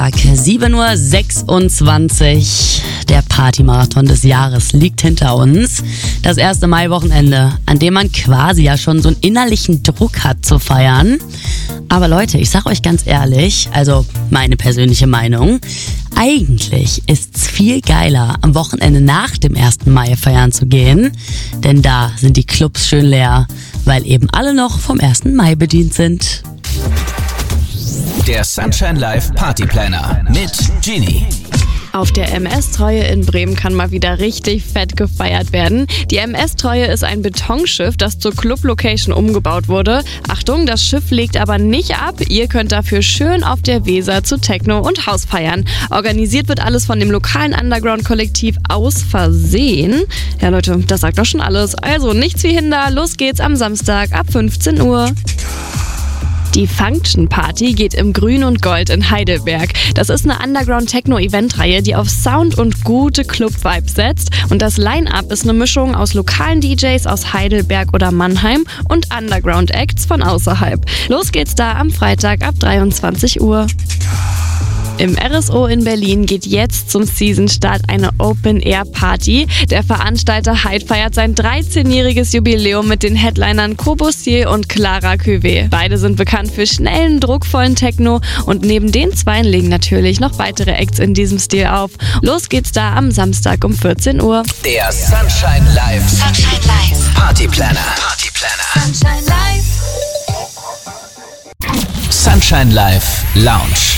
Freitag, 7:26 Uhr. Der Partymarathon des Jahres liegt hinter uns. Das erste Maiwochenende, an dem man quasi ja schon so einen innerlichen Druck hat zu feiern. Aber Leute, ich sag euch ganz ehrlich, also meine persönliche Meinung, eigentlich ist's viel geiler, am Wochenende nach dem 1. Mai feiern zu gehen. Denn da sind die Clubs schön leer, weil eben alle noch vom 1. Mai bedient sind. Der Sunshine Live Partyplanner mit Genie. Auf der MS-Treue in Bremen kann mal wieder richtig fett gefeiert werden. Die MS-Treue ist ein Betonschiff, das zur Club-Location umgebaut wurde. Achtung, das Schiff legt aber nicht ab. Ihr könnt dafür schön auf der Weser zu Techno und House feiern. Organisiert wird alles von dem lokalen Underground-Kollektiv Aus Versehen. Ja Leute, das sagt doch schon alles. Also nichts wie Hinder, los geht's am Samstag ab 15 Uhr. Die Function Party geht im Grün und Gold in Heidelberg. Das ist eine Underground-Techno-Event-Reihe, die auf Sound und gute Club-Vibes setzt. Und das Line-Up ist eine Mischung aus lokalen DJs aus Heidelberg oder Mannheim und Underground-Acts von außerhalb. Los geht's da am Freitag ab 23 Uhr. Im RSO in Berlin geht jetzt zum Season-Start eine Open-Air-Party. Der Veranstalter Hyde feiert sein 13-jähriges Jubiläum mit den Headlinern Courvoisier und Clara Cuvée. Beide sind bekannt für schnellen, druckvollen Techno und neben den zweien legen natürlich noch weitere Acts in diesem Stil auf. Los geht's da am Samstag um 14 Uhr. Der Sunshine Live Partyplanner. Sunshine Live Lounge.